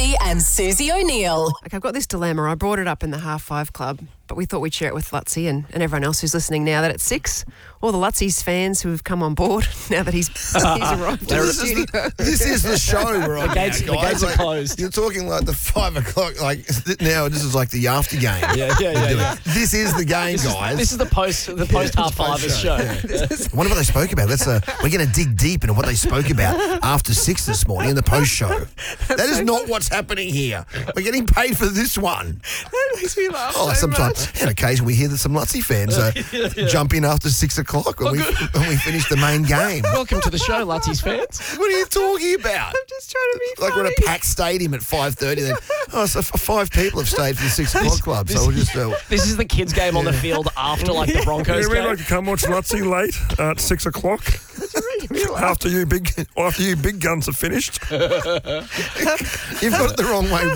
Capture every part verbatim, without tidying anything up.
Lutzi and Susie O'Neill. Okay, I've got this dilemma. I brought it up in the Half Five Club, but we thought we'd share it with Lutzi and, and everyone else who's listening now that it's six. All the Lutzi's fans who have come on board now that he's, he's arrived in the This is studio. the, this is the show we're on. The gates- now, the guys. gates are Like, closed. You're talking like the five o'clock. Like now, this is like the after game. Yeah, yeah, yeah, yeah. This is the game, guys. This is the post, the post half five show. Yeah. I wonder what they spoke about. Let's. Uh, we're going to dig deep into what they spoke about after six this morning in the post show. That is not what's happening here. We're getting paid for this one. That makes me laugh Oh, so sometimes, much. on occasion, we hear that some Lutzi fans uh, jump in after six o'clock when we when we finish the main game. Welcome to the show, Lutzi's fans. What are you talking about? I'm just trying to be Like we're funny. at a packed stadium at five thirty. Then oh, so f- five people have stayed for the six o'clock club. So we'll just uh, This is the kids' game on the field after like the Broncos Yeah, we'd game. like to come watch Lutzi late at six o'clock. After you big, after you big guns are finished. you've got it the wrong way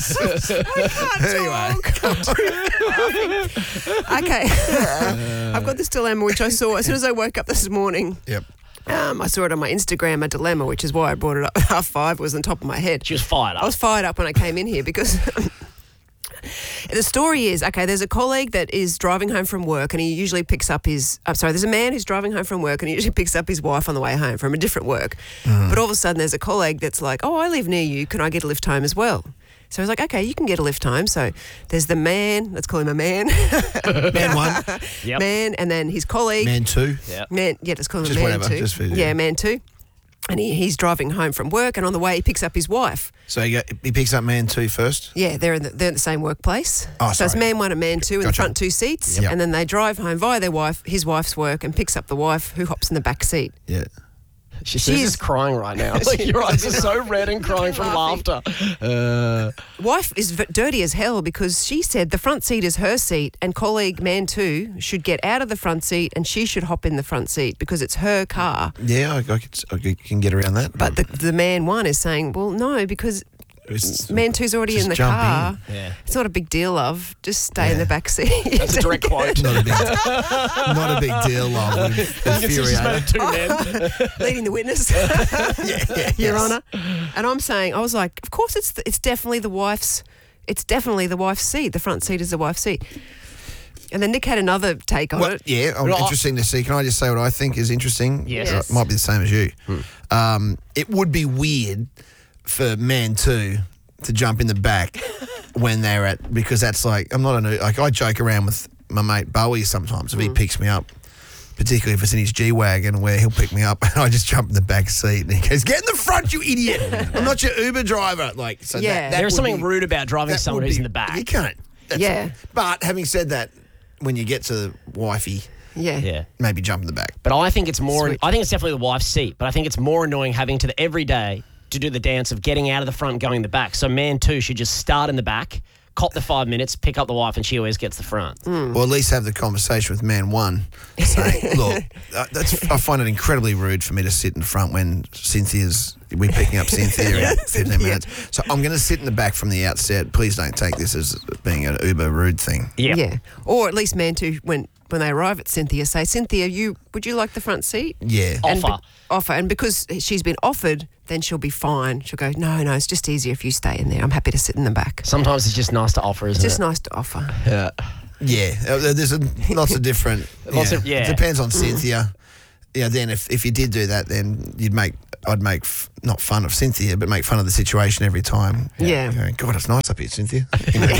round. anyway, Okay. I've got this dilemma which I saw as soon as I woke up this morning. yep. Um, I saw it on my Instagram, a dilemma, which is why I brought it up at half five. It was on top of my head. She was fired up. I was fired up when I came in here because the story is, okay, there's a colleague that is driving home from work and he usually picks up his, I'm sorry, there's a man who's driving home from work and he usually picks up his wife on the way home from a different work. But all of a sudden there's a colleague that's like, oh, I live near you. Can I get a lift home as well? So I was like, okay, you can get a lift home. So there's the man, let's call him a man. Man one, Yep. Man, and then his colleague. man two. Yeah. Man, yeah, let's call him Just man whatever, too. just for- yeah, man too. And he, he's driving home from work, and on the way he picks up his wife. So he, go, he picks up man two first. Yeah, they're in the, they're in the same workplace. Oh, so it's sorry. man one and man two in the Gotcha. front two seats, Yep. and then they drive home via their wife, his wife's work, and picks up the wife who hops in the back seat. Yeah. She, She's- she's crying right now. Like your eyes are so red and crying from laughter. Uh, Wife is v- dirty as hell because she said the front seat is her seat, and colleague man two should get out of the front seat and she should hop in the front seat because it's her car. Yeah, I, I, could, I can get around that. But the, the man one is saying, well, no, because It's- man two's already just in the jump car. in. Yeah. It's not a big deal, love. Just stay in Yeah. the back seat. that's a direct quote. Not a big, not a big deal, love. Would You can see she's made it infuriate. two men. Leading the witness, Your Honour. And I'm saying, I was like, of course, it's it's definitely the wife's. It's definitely the wife's seat. The front seat is the wife's seat. And then Nick had another take on Well, it. yeah, I'm Well, I- interesting to see. Can I just say what I think is interesting? Yes. Uh, Yes. might be the same as you. Um, it would be weird for man two to jump in the back when they're at, because that's like, I'm not a new, like I joke around with my mate Bowie sometimes if he picks me up, particularly if it's in his G-Wagon where he'll pick me up and I just jump in the back seat and he goes, get in the front, you idiot. I'm not your Uber driver. Like, so Yeah. that, that There's would something be- rude about driving that someone would who's be- in the back. You can't. That's- Yeah. But having said that, when you get to the wifey, Yeah. Yeah. maybe jump in the back. But I think it's more, Switch. I think it's definitely the wife's seat, but I think it's more annoying having to, the, every day, to do the dance of getting out of the front and going in the back. So man two should just start in the back, cop the five minutes, pick up the wife, and she always gets the front. Or at least have the conversation with man one, saying, "Look, uh, that's, I find it incredibly rude for me to sit in front when Cynthia's we're picking up Cynthia in fifteen minutes. So I'm going to sit in the back from the outset. Please don't take this as being an uber rude thing." Yeah. Yeah. Or at least man two, when when they arrive at Cynthia, say, Cynthia, you would you like the front seat? Yeah, And Offer. be- offer. And because she's been offered, then she'll be fine. She'll go, no, no, it's just easier if you stay in there. I'm happy to sit in the back. Sometimes it's just nice to offer, isn't Just it? nice to offer. Yeah. yeah. Uh, There's a, lots of different. Lots yeah. of- yeah. Depends on Cynthia. Yeah. Then if if you did do that, then you'd make. I'd make f- not fun of Cynthia, but make fun of the situation every time. Yeah. Going, God, it's nice up here, Cynthia. You know?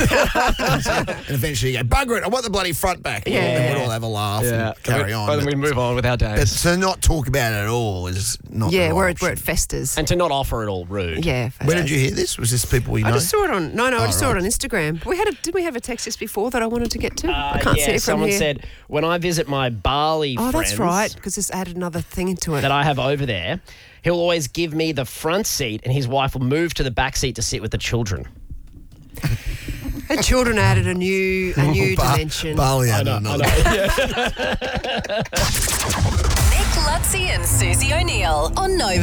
And eventually you go, bugger it, I want the bloody front back. Yeah. And we'd all have a laugh and carry on. But then But, we move on with our but days. to not talk about it at all is not Yeah, the right where it, option. where it festers. And to not offer it all rude. Yeah. Where did you hear this? Was this people we know? I just saw it on. No, no, I Oh, just saw it right. on Instagram. We had a. Did we have a text just before that I wanted to get to? Uh, I can't yeah, see it from someone here. said, when I visit my Bali oh, friends that's right, because this added another thing into it. that I have over there, he'll always give me the front seat and his wife will move to the back seat to sit with the children. And children added a new a new Ba- dimension. Bali, I don't know. Nick Lutzi and Susie O'Neill on Nova.